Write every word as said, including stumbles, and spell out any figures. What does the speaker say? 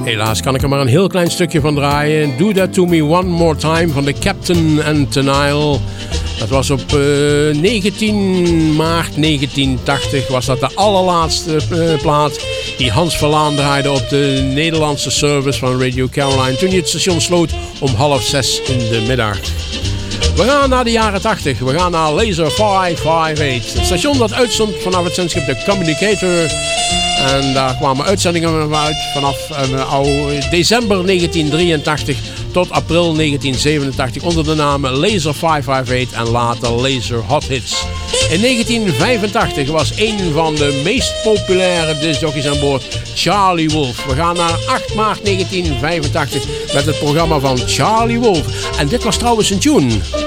Helaas kan ik er maar een heel klein stukje van draaien. Do That To Me One More Time van de Captain and Tenile. Dat was op uh, negentien maart negentien tachtig. Was dat de allerlaatste uh, plaat die Hans Verlaan draaide op de Nederlandse service van Radio Caroline. Toen hij het station sloot om half zes in de middag. We gaan naar de jaren tachtig. We gaan naar Laser vijfhonderdachtenvijftig. Het station dat uitstond vanaf het zendschip de Communicator. En daar kwamen uitzendingen uit vanaf uh, december negentien drieëntachtig tot april negentien zevenentachtig onder de naam Laser vijfhonderdachtenvijftig en later Laser Hot Hits. In negentien vijfentachtig was een van de meest populaire discjockeys aan boord Charlie Wolf. We gaan naar acht maart negentien vijfentachtig met het programma van Charlie Wolf. En dit was trouwens een tune.